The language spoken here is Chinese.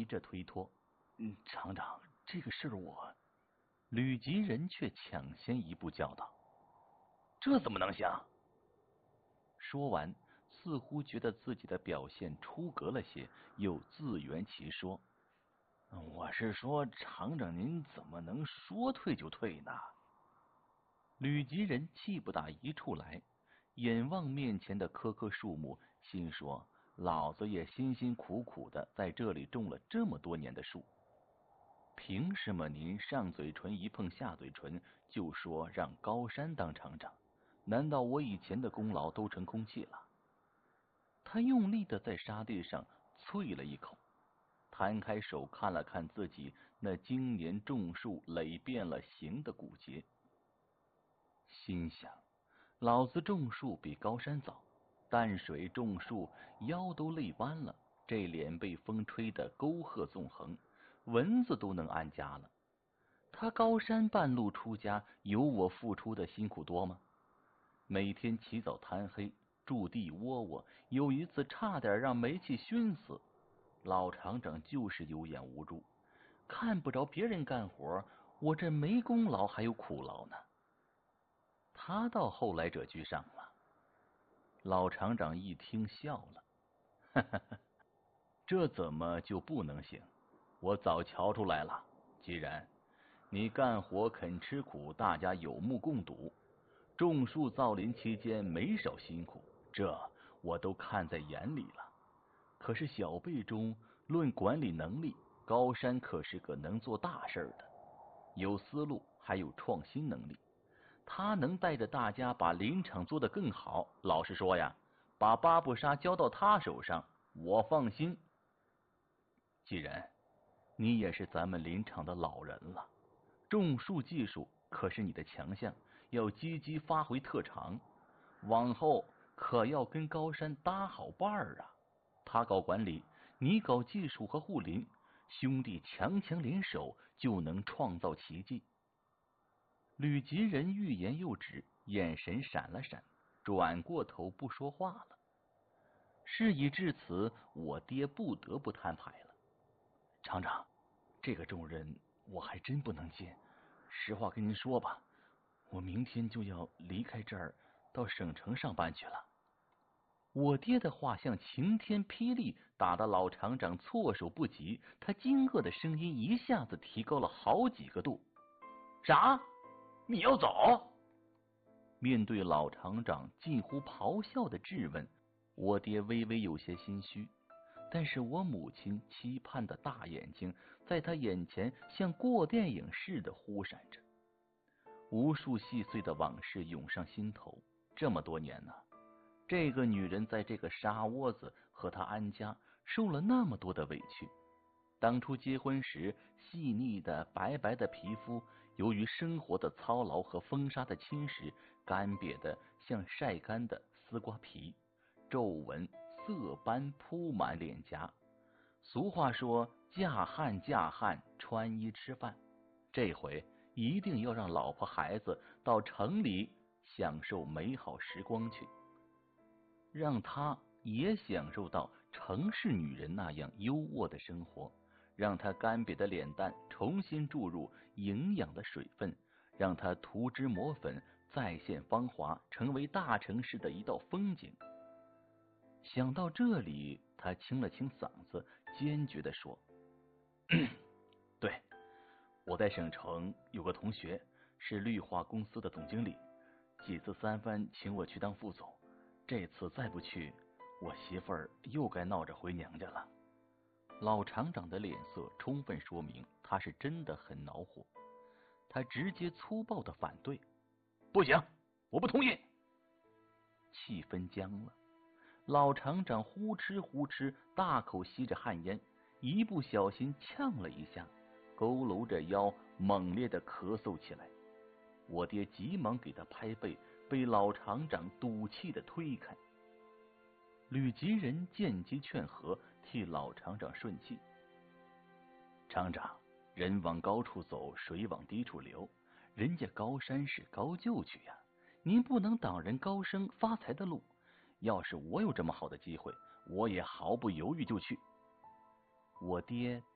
着推脱。厂长，这个事我……吕吉仁却抢先一步叫道：“这怎么能行？”说完，似乎觉得自己的表现出格了些，又自圆其说：“我是说，厂长您怎么能说退就退呢？”吕吉仁气不打一处来，眼望面前的棵棵树木，心说：“老子也辛辛苦苦的在这里种了这么多年的树，凭什么您上嘴唇一碰下嘴唇就说让高山当厂长？难道我以前的功劳都成空气了？”他用力的在沙地上啐了一口，摊开手看了看自己那经年种树累变了形的骨节，心想：老子种树比高山早，淡水种树腰都累弯了，这脸被风吹得沟壑纵横，蚊子都能安家了。他高山半路出家，有我付出的辛苦多吗？每天起早贪黑，驻地窝窝，有一次差点让煤气熏死。老厂长就是有眼无珠，看不着别人干活，我这没功劳还有苦劳呢。他到后来者居上了。老厂长一听笑了，哈哈哈，这怎么就不能行？我早瞧出来了。既然你干活肯吃苦，大家有目共睹，种树造林期间没少辛苦，这我都看在眼里了。可是小辈中论管理能力，高山可是个能做大事的，有思路还有创新能力。他能带着大家把林场做得更好。老实说呀，把巴布沙交到他手上，我放心。既然你也是咱们林场的老人了，种树技术可是你的强项，要积极发挥特长，往后可要跟高山搭好伴儿啊。他搞管理，你搞技术和护林，兄弟强强联手就能创造奇迹。吕吉仁欲言又止，眼神闪了闪，转过头不说话了。事已至此，我爹不得不摊牌了。厂长，这个重任我还真不能接。实话跟您说吧，我明天就要离开这儿，到省城上班去了。我爹的话像晴天霹雳，打得老厂长措手不及。他惊愕的声音一下子提高了好几个度。啥？你要走？面对老厂长近乎咆哮的质问，我爹微微有些心虚，但是我母亲期盼的大眼睛在他眼前像过电影似的忽闪着，无数细碎的往事涌上心头。这么多年呢，这个女人在这个沙窝子和他安家受了那么多的委屈。当初结婚时，细腻的白白的皮肤，由于生活的操劳和风沙的侵蚀，干瘪的像晒干的丝瓜皮，皱纹色斑铺满脸颊。俗话说，嫁汉嫁汉，穿衣吃饭。这回一定要让老婆孩子到城里享受美好时光去，让她也享受到城市女人那样优渥的生活，让她干瘪的脸蛋重新注入营养的水分，让她涂脂抹粉再现芳华，成为大城市的一道风景。想到这里，他清了清嗓子，坚决地说：“对，我在省城有个同学是绿化公司的总经理，几次三番请我去当副总，这次再不去，我媳妇儿又该闹着回娘家了。”老厂长的脸色充分说明他是真的很恼火，他直接粗暴的反对：“不行，我不同意！”气氛僵了。老厂长呼哧呼哧大口吸着旱烟，一不小心呛了一下，佝偻着腰猛烈的咳嗽起来。我爹急忙给他拍背，被老厂长赌气的推开。吕吉仁见机劝和，替老厂长顺气：“厂长，人往高处走，水往低处流，人家高山是高就去呀，您不能挡人高升发财的路。要是我有这么好的机会，我也毫不犹豫就去。”我爹